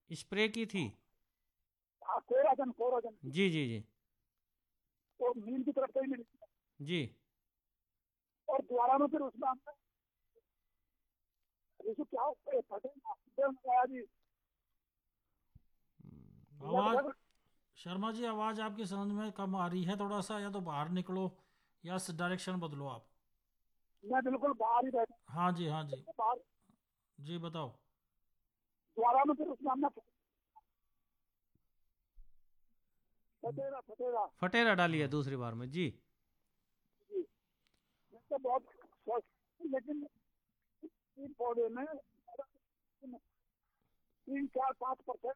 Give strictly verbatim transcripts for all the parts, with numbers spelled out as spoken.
Spray की थी। हाँ, कोराजन कोराजन की। जी जी जी। तो मील की तरफ से ही मिली थी। जी। और दोबारा में फिर उसमें हमने जैसे क्या फटे लगाया जी। आवाज़, लगभग शर्मा जी आवाज़ आपकी समझ में कम आ रही है थोड़ा सा, या तो बाहर निकलो या डायरेक्शन बदलो आप। मैं बिल्कुल बाहर ही बैठा हाँ जी, हाँ जी। हूँ, बाहर। जी बताओ। दोबारा में फिर उसमें हमने फटेरा फटेरा फटेरा डाली है दूसरी बार में जी। जी। तो बहुत स्वस्थ, लेकिन तीन पौधे में तीन चार पाँच परसेंट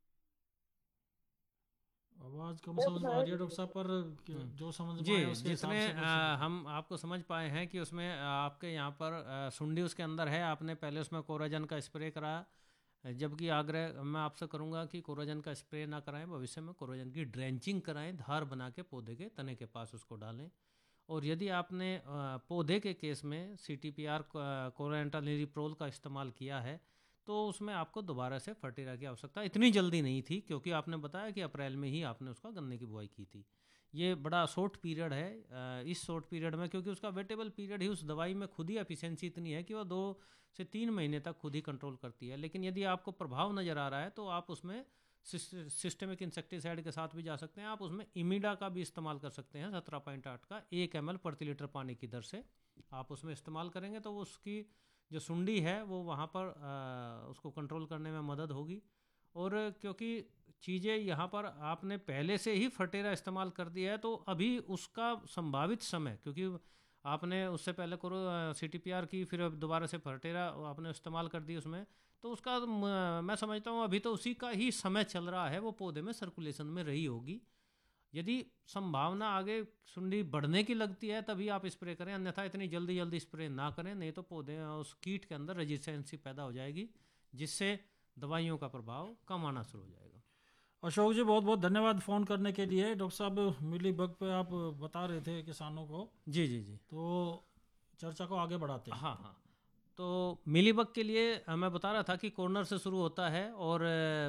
आवाज़ कम खेत समझ में में आ है रही है जी। डॉक्टर साहब, पर हम्म। जो समझ में जी, आया उसके हिसाब जितने से कुछ अ, बताओ। हम आपको समझ पाए हैं कि उसमें अ, आपके यहाँ पर अ, सुंडी उसके अंदर है, आपने पहले उसमें कोराजन का स्प्रे कराया। जबकि आग्रह मैं आपसे करूंगा कि कोराजन का स्प्रे ना कराएं, भविष्य में कोराजन की ड्रेंचिंग कराएं, धार बना के पौधे के तने के पास उसको डालें। और यदि आपने अ, पौधे के केस में सी टी पी आर क्लोरेंटानिलीप्रोल का इस्तेमाल किया है, तो उसमें आपको दोबारा से फर्टिला की आवश्यकता इतनी जल्दी नहीं थी, क्योंकि आपने बताया कि अप्रैल में ही आपने उसका गन्ने की बुआई की थी। ये बड़ा शॉर्ट पीरियड है। अ, इस शॉर्ट पीरियड में, क्योंकि उसका वेटेबल पीरियड ही उस दवाई में खुद ही एफिशिएंसी इतनी है कि वो दो से तीन महीने तक खुद ही कंट्रोल करती है। लेकिन यदि आपको प्रभाव नज़र आ रहा है तो आप उसमें सिस्टमिक इंसेक्टिसाइड के साथ भी जा सकते हैं। आप उसमें इमिडा का भी इस्तेमाल कर सकते हैं, सत्रह पॉइंट आठ का एक एम एल प्रति लीटर पानी की दर से आप उसमें इस्तेमाल करेंगे तो वो उसकी जो सुंडी है वो वहाँ पर आ, उसको कंट्रोल करने में मदद होगी। और क्योंकि चीज़ें यहाँ पर आपने पहले से ही फटेरा इस्तेमाल कर दिया है, तो अभी उसका संभावित समय, क्योंकि आपने उससे पहले करो सी टी पी आर की, फिर अब दोबारा से फटेरा आपने इस्तेमाल कर दी उसमें, तो उसका म, मैं समझता हूँ अभी तो उसी का ही समय चल रहा है, वो पौधे में सर्कुलेशन में रही होगी। यदि संभावना आगे सुंडी बढ़ने की लगती है तभी आप स्प्रे करें, अन्यथा इतनी जल्दी जल्दी स्प्रे ना करें, नहीं तो पौधे उस कीट के अंदर रेजिस्टेंसी पैदा हो जाएगी, जिससे दवाइयों का प्रभाव कम आना शुरू हो जाएगा। अशोक जी बहुत बहुत धन्यवाद फ़ोन करने के लिए। डॉक्टर साहब मिली बग पे आप बता रहे थे किसानों को, जी जी जी। तो चर्चा को आगे बढ़ाते हैं। हाँ हाँ। तो मिलीबग के लिए अ, मैं बता रहा था कि कॉर्नर से शुरू होता है और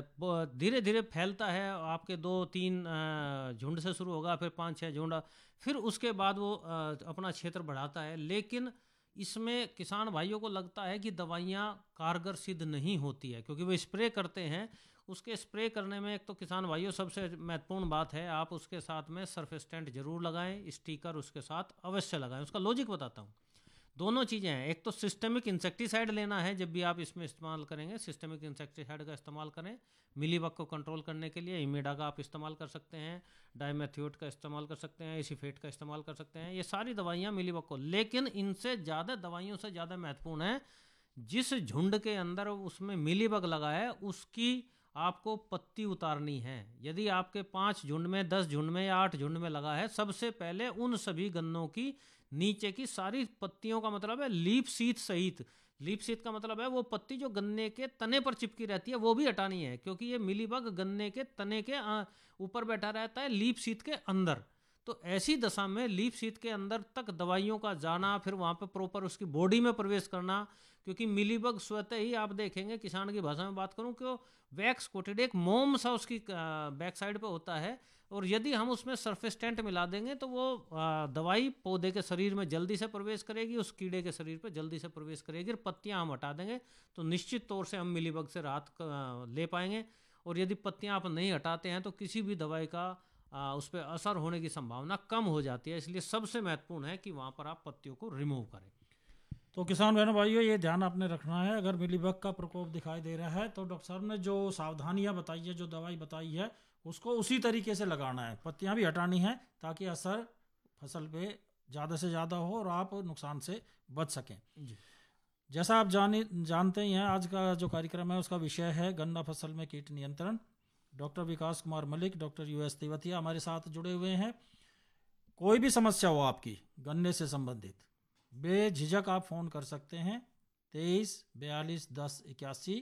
धीरे धीरे फैलता है। आपके दो तीन अ, झुंड से शुरू होगा, फिर पाँच छः झुंड, फिर उसके बाद वो अ, अपना क्षेत्र बढ़ाता है। लेकिन इसमें किसान भाइयों को लगता है कि दवाइयाँ कारगर सिद्ध नहीं होती है, क्योंकि वो स्प्रे करते हैं। उसके स्प्रे करने में एक तो किसान भाइयों सबसे महत्वपूर्ण बात है, आप उसके साथ में सर्फेस्टेंट जरूर लगाएं, स्टिकर उसके साथ अवश्य लगाएं। उसका लॉजिक बताता हूँ। दोनों चीज़ें हैं, एक तो सिस्टमिक इंसेक्टिसाइड लेना है जब भी आप इसमें इस्तेमाल करेंगे, सिस्टमिक इंसेक्टिसाइड का इस्तेमाल करें मिलीबग को कंट्रोल करने के लिए। इमिडा का आप इस्तेमाल कर सकते हैं, डाइमेथ्योट का इस्तेमाल कर सकते हैं, एसीफेट का इस्तेमाल कर सकते हैं, ये सारी दवाइयाँ मिलीबग को। लेकिन इनसे ज़्यादा दवाइयों से ज़्यादा महत्वपूर्ण है, जिस झुंड के अंदर उसमें मिलीबग लगा है उसकी आपको पत्ती उतारनी है। यदि आपके पाँच झुंड में, दस झुंड में या आठ झुंड में लगा है, सबसे पहले उन सभी गन्नों की नीचे की सारी पत्तियों का मतलब है लीफ सीथ सहित, लीफ सीथ का मतलब है वो पत्ती जो गन्ने के तने पर चिपकी रहती है वो भी हटानी है, क्योंकि ये मिलीबग गन्ने के तने के ऊपर बैठा रहता है लीफ सीथ के अंदर। तो ऐसी दशा में लीफ सीथ के अंदर तक दवाइयों का जाना, फिर वहाँ पे प्रॉपर उसकी बॉडी में प्रवेश करना, क्योंकि मिलीबग स्वतः ही आप देखेंगे, किसान की भाषा में बात करूँ, कि वैक्स कोटेड एक मोम सा उसकी बैक साइड पे होता है। और यदि हम उसमें सर्फेस्टेंट मिला देंगे तो वो दवाई पौधे के शरीर में जल्दी से प्रवेश करेगी, उस कीड़े के शरीर पर जल्दी से प्रवेश करेगी, और पत्तियाँ हम हटा देंगे तो निश्चित तौर से हम मिलीबग से राहत ले पाएंगे। और यदि पत्तियाँ आप नहीं हटाते हैं तो किसी भी दवाई का आ, उस पर असर होने की संभावना कम हो जाती है। इसलिए सबसे महत्वपूर्ण है कि वहाँ पर आप पत्तियों को रिमूव करें। तो किसान बहनों भाइयों, ये ध्यान आपने रखना है, अगर मिलीबग का प्रकोप दिखाई दे रहा है तो डॉक्टर साहब ने जो सावधानियां बताई है, जो दवाई बताई है, उसको उसी तरीके से लगाना है। पत्तियां भी हटानी है ताकि असर फसल पे ज़्यादा से ज़्यादा हो और आप नुकसान से बच सकें। जी। जैसा आप जानी जानते ही हैं, आज का जो कार्यक्रम है उसका विषय है गन्ना फसल में कीट नियंत्रण। डॉक्टर विकास Kumar Malik, doctor U S Tewatia हमारे साथ जुड़े हुए हैं। कोई भी समस्या हो आपकी गन्ने से संबंधित, बेझिझक आप फ़ोन कर सकते हैं। तेईस बयालीस दस इक्यासी,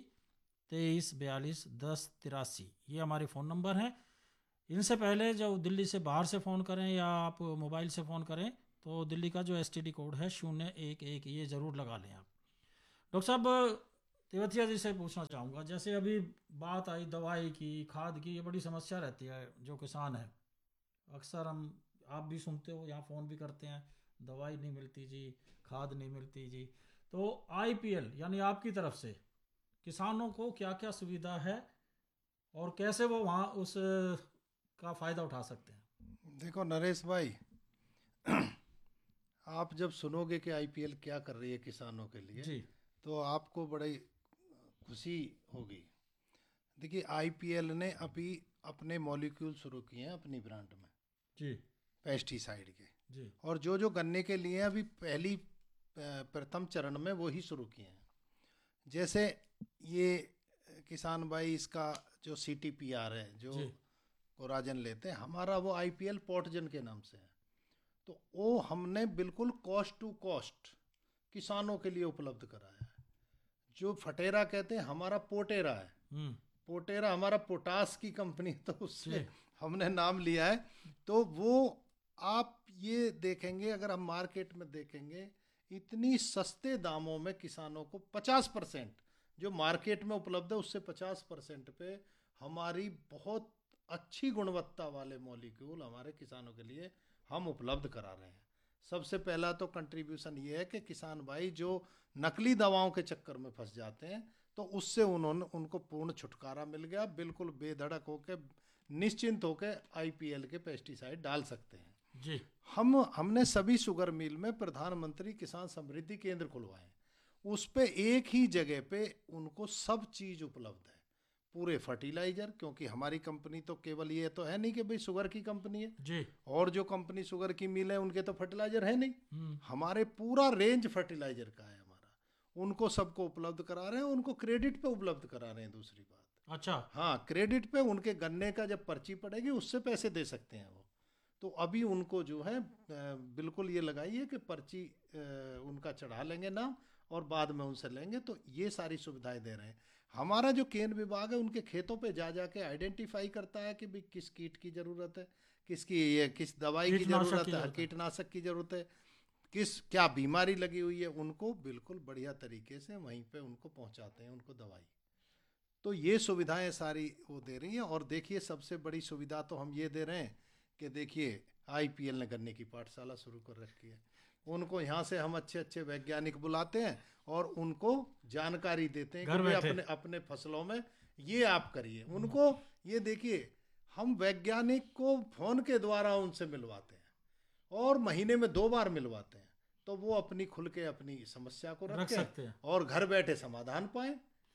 तेईस बयालीस दस तिरासी, ये हमारे फ़ोन नंबर हैं। इनसे पहले जो दिल्ली से बाहर से फ़ोन करें या आप मोबाइल से फ़ोन करें तो दिल्ली का जो एस टी डी कोड है शून्य एक एक, ये ज़रूर लगा लें आप। डॉक्टर साहब, तेवतिया जी से पूछना चाहूँगा, जैसे अभी बात आई दवाई की, खाद की, ये बड़ी समस्या रहती है जो किसान है। अक्सर हम, आप भी सुनते हो, यहाँ फ़ोन भी करते हैं, दवाई नहीं मिलती जी, खाद नहीं मिलती जी। तो आईपीएल यानी आपकी तरफ से किसानों को क्या क्या सुविधा है और कैसे वो वहाँ उस का फ़ायदा उठा सकते हैं? देखो नरेश भाई, आप जब सुनोगे कि आईपीएल क्या कर रही है किसानों के लिए जी तो आपको बड़ी खुशी होगी। देखिए आईपीएल ने अभी अपने मॉलिक्यूल शुरू किए हैं अपनी ब्रांड में जी पेस्टिसाइड के, जी और जो जो गन्ने के लिए अभी पहली प्रथम चरण में वो ही शुरू किए हैं। जैसे ये किसान भाई इसका जो सीटीपीआर है जो जी कोराजन लेते हैं, हमारा वो आईपीएल पोर्टजन के नाम से है। तो वो हमने बिल्कुल कॉस्ट टू कॉस्ट किसानों के लिए उपलब्ध कराया है। जो फटेरा कहते हैं हमारा पोटेरा है, हम्म पोटेरा हमारा पोटास की कंपनी, तो उससे जी हमने नाम लिया है। तो वो आप ये देखेंगे, अगर हम मार्केट में देखेंगे, इतनी सस्ते दामों में किसानों को पचास परसेंट जो मार्केट में उपलब्ध है उससे पचास परसेंट पे हमारी बहुत अच्छी गुणवत्ता वाले मॉलिक्यूल हमारे किसानों के लिए हम उपलब्ध करा रहे हैं। सबसे पहला तो कंट्रीब्यूशन ये है कि किसान भाई जो नकली दवाओं के चक्कर में फंस जाते हैं तो उससे उन्होंने उनको पूर्ण छुटकारा मिल गया, बिल्कुल बेधड़क होकर निश्चिंत होकर आईपीएल के पेस्टिसाइड डाल सकते हैं जी। हम हमने सभी शुगर मिल में प्रधानमंत्री किसान समृद्धि केंद्र खुलवाए, उस पे एक ही जगह पे उनको सब चीज़ उपलब्ध है, पूरे फर्टिलाइजर, क्योंकि हमारी कंपनी तो केवल ये तो है नहीं कि भाई शुगर की कंपनी है जी और जो कंपनी शुगर की मिल है उनके तो फर्टिलाइजर है नहीं, हम्म हमारे पूरा रेंज फर्टिलाइजर का है हमारा, उनको सबको उपलब्ध करा रहे हैं, उनको क्रेडिट पे उपलब्ध करा रहे हैं। दूसरी बात, अच्छा हाँ क्रेडिट पे उनके गन्ने का जब पर्ची पड़ेगी उससे पैसे दे सकते हैं वो। तो अभी उनको जो है बिल्कुल ये लगाइए कि पर्ची उनका चढ़ा लेंगे नाम और बाद में उनसे लेंगे, तो ये सारी सुविधाएं दे रहे हैं। हमारा जो केंद्र विभाग है उनके खेतों पे जा जा के आइडेंटिफाई करता है कि भाई किस कीट की ज़रूरत है, किसकी ये किस दवाई की ज़रूरत है, कीटनाशक की ज़रूरत है, किस क्या बीमारी लगी हुई है, उनको बिल्कुल बढ़िया तरीके से वहीं पे उनको पहुंचाते हैं उनको दवाई। तो ये सुविधाएं सारी वो दे रही हैं। और देखिए सबसे बड़ी सुविधा तो हम ये दे रहे हैं कि देखिए आईपीएल ने गन्ने की पाठशाला शुरू कर रखी है, उनको यहाँ से हम अच्छे अच्छे वैज्ञानिक बुलाते हैं और उनको जानकारी देते हैं कि भाई अपने अपने फसलों में ये आप करिए। उनको ये देखिए हम वैज्ञानिक को फोन के द्वारा उनसे मिलवाते हैं और महीने में दो बार मिलवाते हैं, तो वो अपनी खुल के अपनी समस्या को रख सकते हैं और घर बैठे समाधान पाए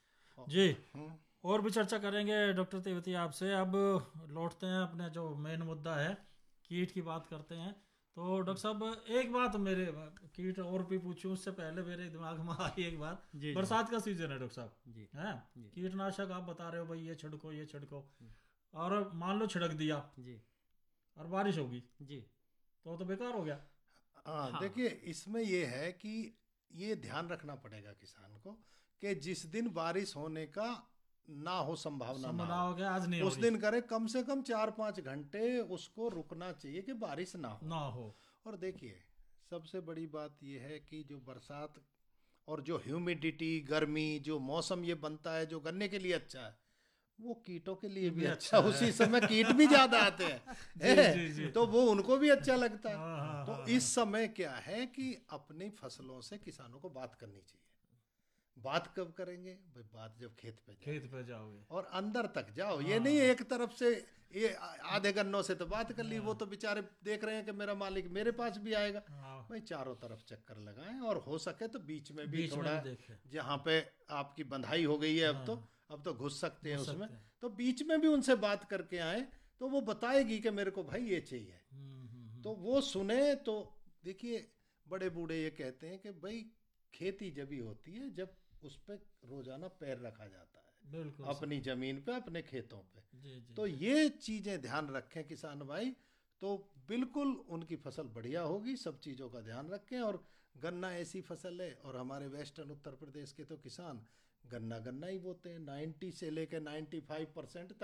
जी। और भी चर्चा करेंगे डॉक्टर तेवतिया आपसे। अब लौटते हैं अपने जो मेन मुद्दा है, कीट की बात करते हैं। तो डॉक्टर साहब एक बात मेरे कीट और भी पूछूं उससे पहले मेरे दिमाग में आई एक बात, बरसात का सीजन है डॉक्टर साहब जी, है कीटनाशक आप बता रहे हो भाई ये छिड़को ये छिड़को, और मान लो छिड़क दिया जी और बारिश होगी जी तो तो बेकार हो गया। हाँ, हाँ। देखिए इसमें ये है कि ये ध्यान रखना पड़ेगा किसान को कि जिस दिन बारिश होने का ना हो संभावना ना हो, हो आज नहीं उस दिन करे कम से कम चार पाँच घंटे उसको रुकना चाहिए कि बारिश ना हो ना हो। और देखिए सबसे बड़ी बात यह है कि जो बरसात और जो ह्यूमिडिटी गर्मी जो मौसम ये बनता है जो गन्ने के लिए अच्छा है वो कीटों के लिए भी अच्छा, अच्छा उसी समय कीट भी ज्यादा आते हैं जी, जी, जी। तो वो उनको भी अच्छा लगता है। तो इस समय क्या है कि अपनी फसलों से किसानों को बात करनी चाहिए। बात कब करेंगे भाई? बात जब खेत पे खेत पे जाओगे और अंदर तक जाओ, ये नहीं एक तरफ से ये आधे गन्नों से तो बात कर ली, वो तो बेचारे देख रहे हैं कि मेरा मालिक मेरे पास भी आएगा। भाई चारों तरफ चक्कर लगाएं और हो सके तो बीच में भी बीच थोड़ा जहाँ पे आपकी बंधाई हो गई है अब तो अब तो घुस सकते हैं उसमें, तो बीच में भी उनसे बात करके आए तो वो बताएगी कि मेरे को भाई ये चाहिए, तो वो सुने। तो देखिए बड़े बूढ़े ये कहते हैं कि भाई खेती जब ही होती है जब उस पर रोजाना पैर रखा जाता है, अपनी जमीन पे अपने खेतों पे जी, जी, तो जी। ये चीजें ध्यान रखें किसान भाई, तो बिल्कुल उनकी फसल बढ़िया होगी। सब चीजों का ध्यान रखें। और गन्ना ऐसी फसल है और हमारे वेस्टर्न उत्तर प्रदेश के तो किसान गन्ना गन्ना ही बोते हैं, नब्बे से लेकर पचानवे परसेंट तक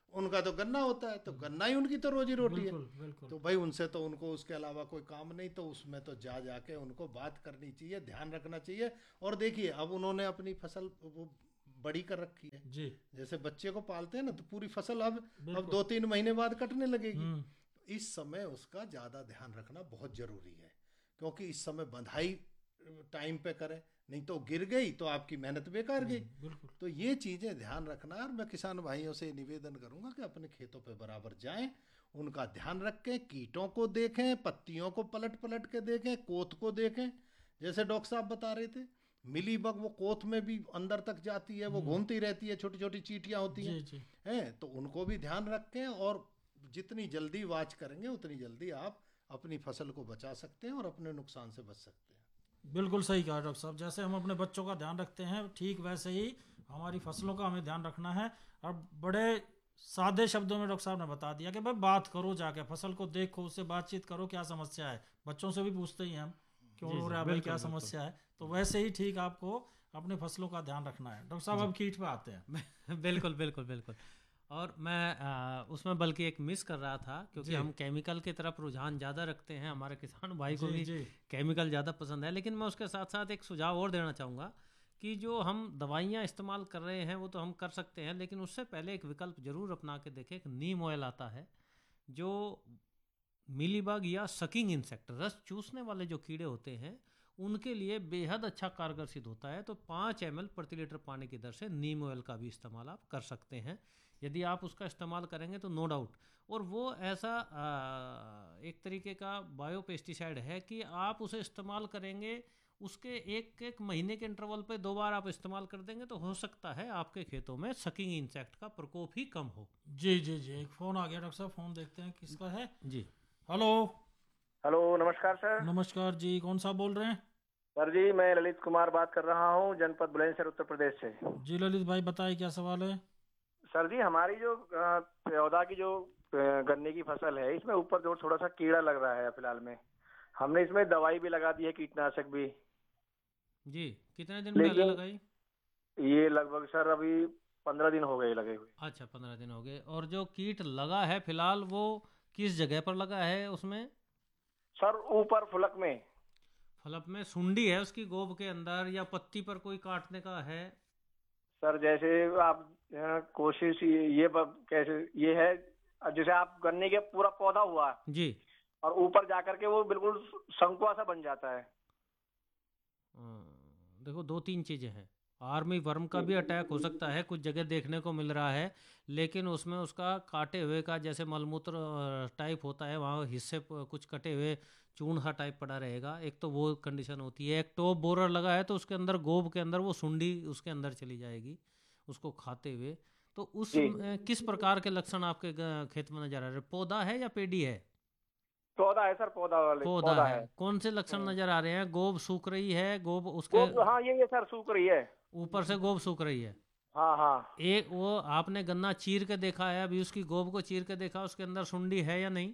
उनका तो गन्ना होता है, तो गन्ना ही उनकी तो रोजी रोटी है। बिल्कुल बिल्कुल। तो भाई उनसे तो उनको उसके अलावा कोई काम नहीं, तो उसमें तो जा जाके उनको बात करनी चाहिए, ध्यान रखना चाहिए। और देखिए अब उन्होंने अपनी फसल वो बड़ी कर रखी है जी। जैसे बच्चे को पालते हैं ना, तो पूरी फसल अब अब बिल्कुल। दो तीन महीने बाद कटने लगेगी। हम्म, इस समय उसका ज़्यादा ध्यान रखना बहुत ज़रूरी है, क्योंकि इस समय बंधाई टाइम पे करें, नहीं तो गिर गई तो आपकी मेहनत बेकार गई। बिल्कुल। तो ये चीज़ें ध्यान रखना। और मैं किसान भाइयों से निवेदन करूंगा कि अपने खेतों पे बराबर जाएं, उनका ध्यान रखें, कीटों को देखें, पत्तियों को पलट पलट के देखें, कोत को देखें। जैसे डॉक्टर साहब बता रहे थे, मिली बग वो कोत में भी अंदर तक जाती है, वो घूमती रहती है, छोटी छोटी चींटियां होती हैं, जी जी। हैं, तो उनको भी ध्यान रखें। और जितनी जल्दी वॉच करेंगे उतनी जल्दी आप अपनी फसल को बचा सकते हैं और अपने नुकसान से बच सकते हैं। बिल्कुल सही कहा डॉक्टर साहब। जैसे हम अपने बच्चों का ध्यान रखते हैं, ठीक वैसे ही हमारी फसलों का हमें ध्यान रखना है। और बड़े सादे शब्दों में डॉक्टर साहब ने बता दिया कि भाई बात करो, जाके फसल को देखो, उससे बातचीत करो, क्या समस्या है। बच्चों से भी पूछते ही हैं हम क्यों हो रहा है भाई, क्या समस्या है। तो वैसे ही ठीक आपको अपने फसलों का ध्यान रखना है। डॉक्टर साहब अब कीट पे आते हैं। बिल्कुल बिल्कुल बिल्कुल। और मैं आ, उसमें बल्कि एक मिस कर रहा था, क्योंकि जी। हम केमिकल की तरफ रुझान ज़्यादा रखते हैं, हमारे किसान भाई को जी भी जी। केमिकल ज़्यादा पसंद है। लेकिन मैं उसके साथ साथ एक सुझाव और देना चाहूँगा कि जो हम दवाइयाँ इस्तेमाल कर रहे हैं वो तो हम कर सकते हैं, लेकिन उससे पहले एक विकल्प ज़रूर अपना के देखें। एक नीम ऑयल आता है जो मिलीबग या सकिंग इंसेक्ट, रस चूसने वाले जो कीड़े होते हैं, उनके लिए बेहद अच्छा कारगर सिद्ध होता है। तो पाँच एम एल प्रति लीटर पानी की दर से नीम ऑयल का भी इस्तेमाल आप कर सकते हैं। यदि आप उसका इस्तेमाल करेंगे तो नो डाउट, और वो ऐसा आ, एक तरीके का बायो पेस्टिसाइड है कि आप उसे इस्तेमाल करेंगे, उसके एक एक महीने के इंटरवल पे दो बार आप इस्तेमाल कर देंगे तो हो सकता है आपके खेतों में सकिंग इंसेक्ट का प्रकोप ही कम हो। जी जी जी। एक फोन आ गया डॉक्टर साहब, फोन देखते हैं किसका है। जी हेलो। हेलो, नमस्कार सर। नमस्कार जी, कौन सा बोल रहे हैं? सर जी, मैं ललित कुमार बात कर रहा हूँ, जनपद बुलंदशहर, उत्तर प्रदेश से। जी ललित भाई बताइए, क्या सवाल है? सर जी, हमारी जो अ, पौधा की जो अ, गन्ने की फसल है, इसमें ऊपर जो थोड़ा सा कीड़ा लग रहा है फिलहाल में। हमने इसमें दवाई भी लगा दी है, कीटनाशक भी। जी। कितने दिन पहले लेकिन लगाई? ये लगभग सर अभी पंद्रह दिन हो गए लगे हुए। अच्छा, पंद्रह दिन हो गए। और जो कीट लगा है फिलहाल वो किस जगह पर लगा है उसमें? सर ऊपर फुलक में। फलप में सुंडी है उसकी, गोब के अंदर, या पत्ती पर कोई काटने का है? सर जैसे आप अ, कोशिश ये ये ब- कैसे ये है, जैसे आप गन्ने के पूरा पौधा हुआ जी। और ऊपर जाकर के वो बिल्कुल शंकुआ सा बन जाता है। अ, देखो दो तीन चीज़ें हैं। आर्मी वर्म का भी अटैक हो सकता है, कुछ जगह देखने को मिल रहा है, लेकिन उसमें उसका काटे हुए का जैसे मलमूत्र टाइप होता है, वहाँ हिस्से प- कुछ कटे हुए चूर्ण सा टाइप पड़ा रहेगा। एक तो वो कंडीशन होती है। एक टॉप बोरर लगा है तो उसके अंदर गोब के अंदर वो सुंडी उसके अंदर चली जाएगी उसको खाते हुए। तो उस जी। अ, किस प्रकार के लक्षण आपके ग- खेत में नजर आ रहे हैं? पौधा है या पेड़ी है? पौधा है सर, पौधा वाले पौधा पौधा है। है। कौन से लक्षण हम्म। नजर आ रहे हैं? गोब सूख रही है, गोब उसके गोब, हाँ ये ये सर सूख रही है। ऊपर से गोब सूख रही है। हाँ हाँ। एक वो आपने गन्ना चीर के देखा है, अभी उसकी गोब को चीर के देखा, उसके अंदर सुंडी है या नहीं?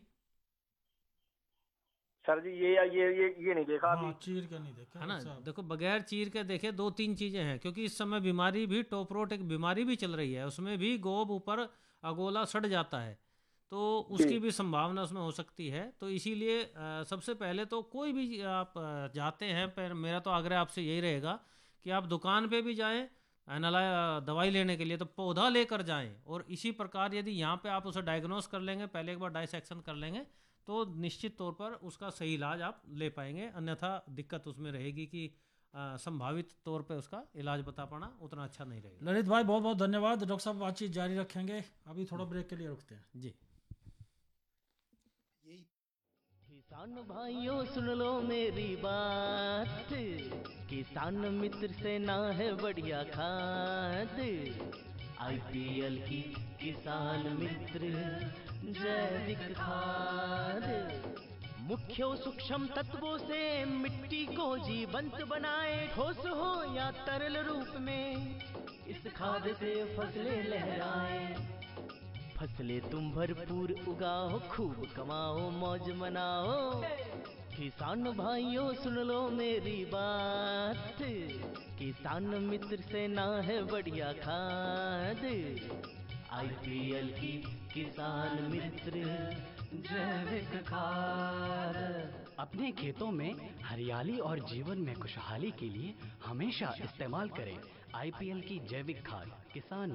सर जी ये ये ये ये नहीं देखा हाँ, अभी। चीर के नहीं देखा है ना? डॉक्टर साहब। देखो बगैर चीर के देखे दो तीन चीजें हैं, क्योंकि इस समय बीमारी भी, टोपरोट एक बीमारी भी चल रही है, उसमें भी गोब ऊपर अगोला सड़ जाता है, तो उसकी भी संभावना उसमें हो सकती है। तो इसीलिए अ, सबसे पहले तो कोई भी आप अ, जाते हैं, पर मेरा तो आग्रह आपसे यही रहेगा कि आप दुकान पे भी जाएं एनाला दवाई लेने के लिए, तो पौधा लेकर जाएं। और इसी प्रकार यदि यहाँ पे आप उसे डायग्नोस कर लेंगे, पहले एक बार डाइसेक्शन कर लेंगे, तो निश्चित तौर पर उसका सही इलाज आप ले पाएंगे। अन्यथा दिक्कत उसमें रहेगी कि अ, संभावित तौर पे उसका इलाज बता पाना उतना अच्छा नहीं रहेगा। ललित भाई बहुत बहुत धन्यवाद। डॉक्टर साहब बातचीत जारी रखेंगे, अभी थोड़ा ब्रेक के लिए रुकते हैं। जी। किसान भाइयों सुन लो मेरी बात, किसान मित्र से ना है बढ़िया खाद, आईपीएल की किसान मित्र जैविक खाद, मुख्य सूक्ष्म तत्वों से मिट्टी को जीवंत बनाए, ठोस हो या तरल रूप में इस खाद से फसलें लहराए, फसलें तुम भरपूर उगाओ, खूब कमाओ, मौज मनाओ। किसान भाइयों सुन लो मेरी बात, किसान मित्र से ना है बढ़िया खाद, आईपीएल की किसान मित्र जैविक खाद। अपने खेतों में हरियाली और जीवन में खुशहाली के लिए हमेशा इस्तेमाल करें आईपीएल की जैविक खाद किसान